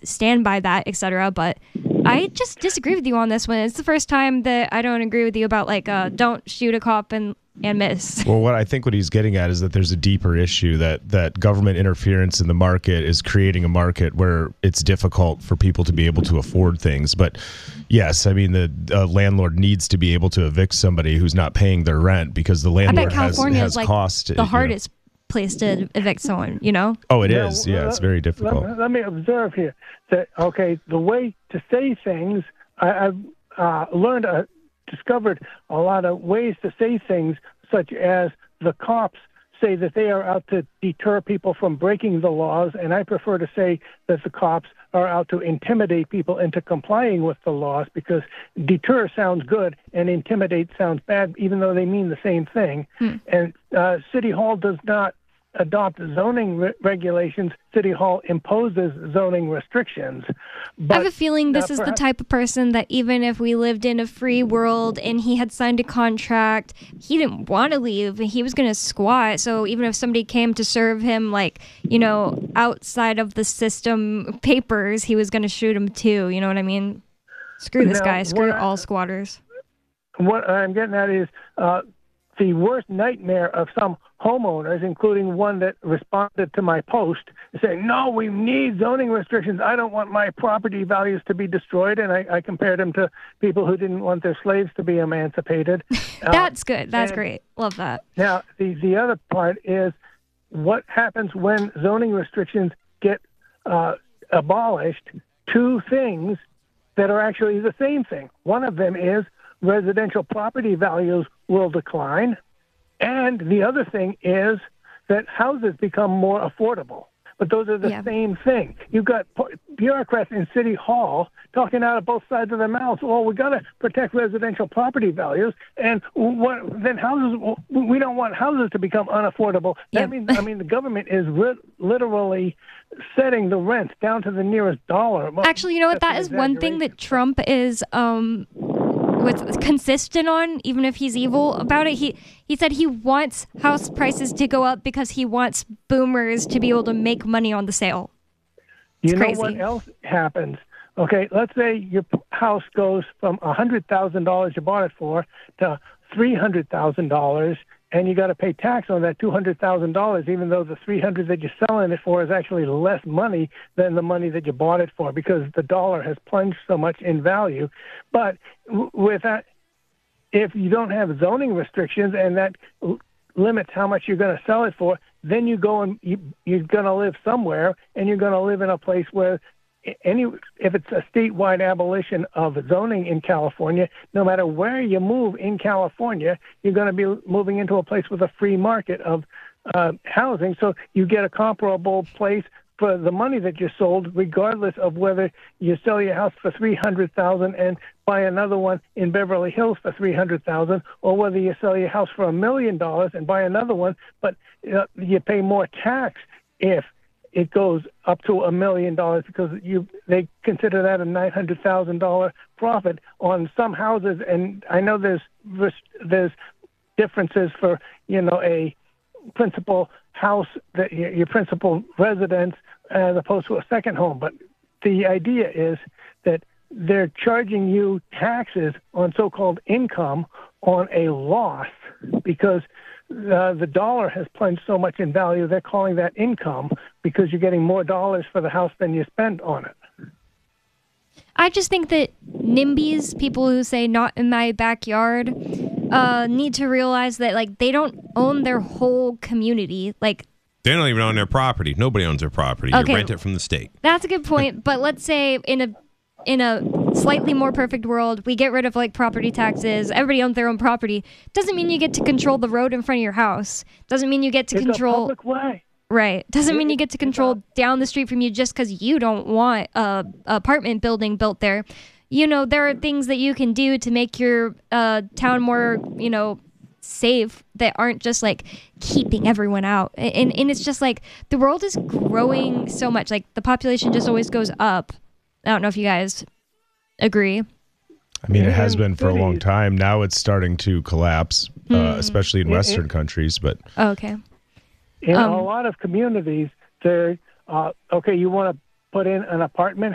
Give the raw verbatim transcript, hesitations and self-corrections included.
stand by that, et cetera. But I just disagree with you on this one. It's the first time that I don't agree with you about like uh, don't shoot a cop and and miss. Well, what I think what he's getting at is that there's a deeper issue that that government interference in the market is creating a market where it's difficult for people to be able to afford things. But yes, I mean the uh, landlord needs to be able to evict somebody who's not paying their rent because the landlord I bet California has, has is like cost. the hardest know. place to evict someone. You know? Oh, it now, is. Yeah, let, it's very difficult. Let, let me observe here that okay, the way to say things, I, I've uh, learned a. discovered a lot of ways to say things, such as the cops say that they are out to deter people from breaking the laws, and I prefer to say that the cops are out to intimidate people into complying with the laws, because deter sounds good and intimidate sounds bad, even though they mean the same thing. Hmm. And uh, City Hall does not adopt zoning re- regulations. City Hall imposes zoning restrictions. But, I have a feeling this uh, is perhaps- the type of person that even if we lived in a free world and he had signed a contract, he didn't want to leave. He was going to squat. So even if somebody came to serve him, like, you know, outside of the system papers, he was going to shoot him too. You know what I mean? Screw this Now, guy. Screw what I- all squatters. What I'm getting at is uh, the worst nightmare of some homeowners, including one that responded to my post, saying, no, we need zoning restrictions. I don't want my property values to be destroyed. And I, I compared them to people who didn't want their slaves to be emancipated. That's uh, good. That's and, great. Love that. Now, the, the other part is what happens when zoning restrictions get uh, abolished. Two things that are actually the same thing. One of them is residential property values will decline. And the other thing is that houses become more affordable. But those are the yeah. same thing. You've got bureaucrats in City Hall talking out of both sides of their mouths. Well, we got to protect residential property values, and what, then houses. We don't want houses to become unaffordable. That Yep. means, I mean, the government is ri- literally setting the rent down to the nearest dollar. Actually, you know what? That's That an is one thing exaggeration. that Trump is um, was consistent on, even if he's evil about it. He he said he wants house prices to go up because he wants boomers to be able to make money on the sale. It's You know crazy. what else happens? Okay, let's say your p- house goes from one hundred thousand dollars you bought it for to three hundred thousand dollars, and you got to pay tax on that two hundred thousand dollars, even though the three hundred thousand dollars that you're selling it for is actually less money than the money that you bought it for, because the dollar has plunged so much in value. But w- with that, if you don't have zoning restrictions and that l- limits how much you're going to sell it for, then you go and you, you're going to live somewhere, and you're going to live in a place where any if it's a statewide abolition of zoning in California, no matter where you move in California, you're going to be moving into a place with a free market of uh, housing. So you get a comparable place for the money that you sold, regardless of whether you sell your house for three hundred thousand dollars and buy another one in Beverly Hills for three hundred thousand dollars, or whether you sell your house for a million dollars and buy another one, but uh, you pay more tax if it goes up to a million dollars, because you they consider that a nine hundred thousand dollars profit on some houses. And I know there's there's differences for, you know, a principal house, that your principal residence, as opposed to a second home. But the idea is that they're charging you taxes on so-called income on a loss, because Uh, the dollar has plunged so much in value. They're calling that income because you're getting more dollars for the house than you spend on it. I just think that NIMBYs, people who say not in my backyard, uh, need to realize that like they don't own their whole community. Like They don't even own their property. Nobody owns their property. Okay. You rent it from the state. That's a good point. But let's say in a in a slightly more perfect world, we get rid of like property taxes. Everybody owns their own property. Doesn't mean you get to control the road in front of your house. Doesn't mean you get to It's control. a public way. Right. Doesn't mean you get to It's control a- down the street from you just because you don't want a, a apartment building built there. You know, there are things that you can do to make your uh, town more, you know, safe, that aren't just like keeping everyone out. And and it's just like the world is growing so much. Like the population just always goes up. I don't know if you guys agree. I mean, it has In been for a long cities. time. Now it's starting to collapse, uh, Hmm. especially in Yeah, Western it- countries. But Oh, okay. In Um, a lot of communities, they're, uh, okay, you want to put in an apartment